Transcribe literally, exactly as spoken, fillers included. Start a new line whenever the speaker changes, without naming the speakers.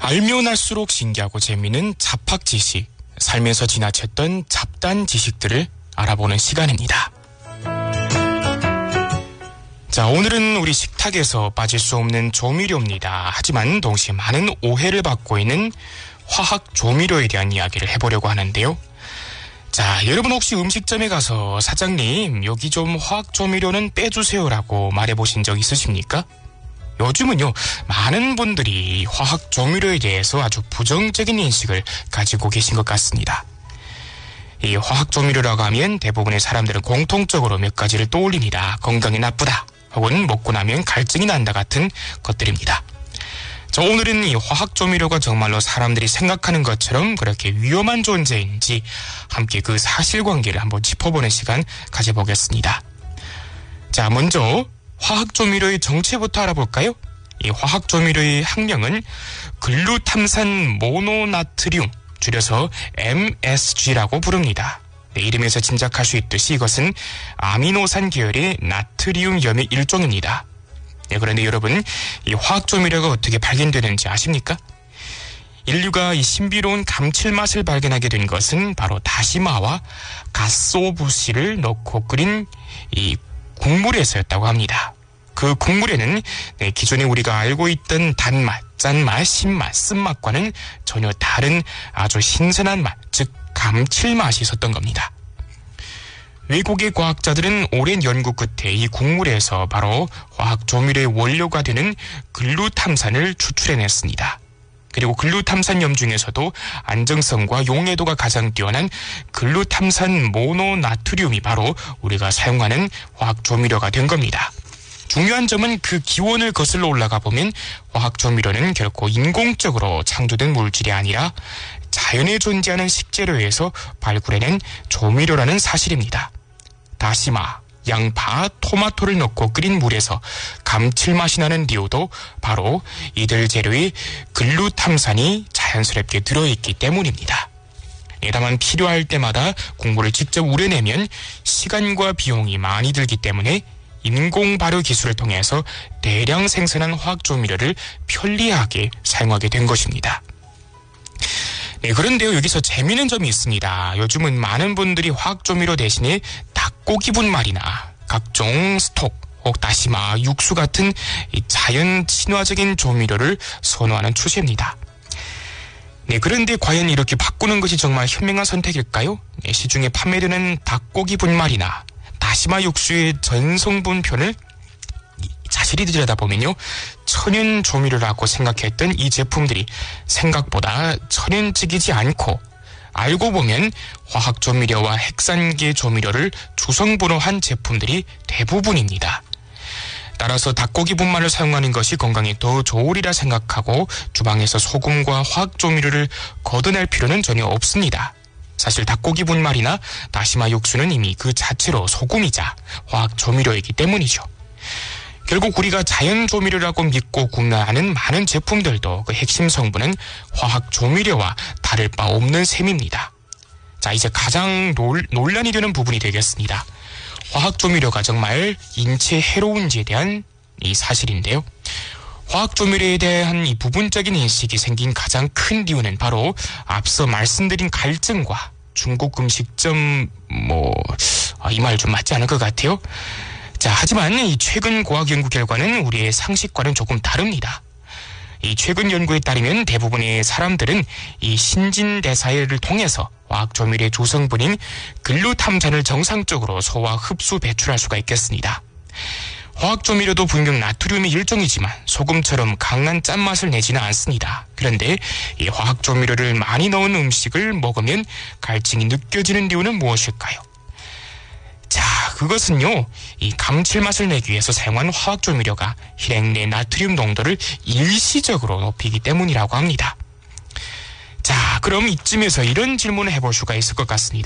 알면 알수록 신기하고 재미있는 잡학 지식, 삶에서 지나쳤던 잡단 지식들을 알아보는 시간입니다. 자, 오늘은 우리 식탁에서 빠질 수 없는 조미료입니다. 하지만 동시에 많은 오해를 받고 있는 화학 조미료에 대한 이야기를 해보려고 하는데요. 자, 여러분 혹시 음식점에 가서 사장님 여기 좀 화학 조미료는 빼주세요라고 말해보신 적 있으십니까? 요즘은요, 많은 분들이 화학 조미료에 대해서 아주 부정적인 인식을 가지고 계신 것 같습니다. 이 화학 조미료라고 하면 대부분의 사람들은 공통적으로 몇 가지를 떠올립니다. 건강에 나쁘다, 혹은 먹고 나면 갈증이 난다 같은 것들입니다. 자, 오늘은 이 화학 조미료가 정말로 사람들이 생각하는 것처럼 그렇게 위험한 존재인지 함께 그 사실관계를 한번 짚어보는 시간 가져보겠습니다. 자, 먼저 화학 조미료의 정체부터 알아볼까요? 이 화학 조미료의 학명은 글루탐산 모노나트륨, 줄여서 엠에스지라고 부릅니다. 네, 이름에서 짐작할 수 있듯이 이것은 아미노산 계열의 나트리움염의 일종입니다. 네, 그런데 여러분, 이 화학 조미료가 어떻게 발견되는지 아십니까? 인류가 이 신비로운 감칠맛을 발견하게 된 것은 바로 다시마와 갓소부씨를 넣고 끓인 이 국물에서였다고 합니다. 그 국물에는 네, 기존에 우리가 알고 있던 단맛, 짠맛, 신맛, 쓴맛과는 전혀 다른 아주 신선한 맛, 즉 감칠맛이 있었던 겁니다. 외국의 과학자들은 오랜 연구 끝에 이 국물에서 바로 화학 조미료의 원료가 되는 글루탐산을 추출해냈습니다. 그리고 글루탐산염 중에서도 안정성과 용해도가 가장 뛰어난 글루탐산 모노나트륨이 바로 우리가 사용하는 화학 조미료가 된 겁니다. 중요한 점은 그 기원을 거슬러 올라가 보면 화학 조미료는 결코 인공적으로 창조된 물질이 아니라 자연에 존재하는 식재료에서 발굴해낸 조미료라는 사실입니다. 다시마, 양파, 토마토를 넣고 끓인 물에서 감칠맛이 나는 이유도 바로 이들 재료의 글루탐산이 자연스럽게 들어있기 때문입니다. 다만 필요할 때마다 국물을 직접 우려내면 시간과 비용이 많이 들기 때문에 인공 발효 기술을 통해서 대량 생산한 화학 조미료를 편리하게 사용하게 된 것입니다. 네, 그런데요, 여기서 재미있는 점이 있습니다. 요즘은 많은 분들이 화학 조미료 대신에 닭고기 분말이나 각종 스톡, 혹 다시마, 육수 같은 이 자연 친화적인 조미료를 선호하는 추세입니다. 네, 그런데 과연 이렇게 바꾸는 것이 정말 현명한 선택일까요? 네, 시중에 판매되는 닭고기 분말이나 다시마 육수의 전성분표를 자세히 들여다보면요, 천연 조미료라고 생각했던 이 제품들이 생각보다 천연적이지 않고 알고 보면 화학 조미료와 핵산계 조미료를 주성분호한 제품들이 대부분입니다. 따라서 닭고기 분말을 사용하는 것이 건강에 더 좋으리라 생각하고 주방에서 소금과 화학 조미료를 걷어낼 필요는 전혀 없습니다. 사실 닭고기 분말이나 다시마 육수는 이미 그 자체로 소금이자 화학 조미료이기 때문이죠. 결국 우리가 자연 조미료라고 믿고 구매하는 많은 제품들도 그 핵심 성분은 화학 조미료와 다를 바 없는 셈입니다. 자, 이제 가장 논, 논란이 되는 부분이 되겠습니다. 화학 조미료가 정말 인체에 해로운지에 대한 이 사실인데요. 화학 조미료에 대한 이 부분적인 인식이 생긴 가장 큰 이유는 바로 앞서 말씀드린 갈증과 중국 음식점 뭐 이 말 좀 맞지 않을 것 같아요. 자, 하지만 이 최근 과학 연구 결과는 우리의 상식과는 조금 다릅니다. 이 최근 연구에 따르면 대부분의 사람들은 이 신진대사를 통해서 화학 조미료의 조성분인 글루탐산을 정상적으로 소화, 흡수, 배출할 수가 있겠습니다. 화학 조미료도 분명 나트륨의 일종이지만 소금처럼 강한 짠맛을 내지는 않습니다. 그런데 이 화학 조미료를 많이 넣은 음식을 먹으면 갈증이 느껴지는 이유는 무엇일까요? 자, 그것은요, 이 감칠맛을 내기 위해서 사용한 화학 조미료가 혈액 내 나트륨 농도를 일시적으로 높이기 때문이라고 합니다. 자, 그럼 이쯤에서 이런 질문을 해볼 수가 있을 것 같습니다.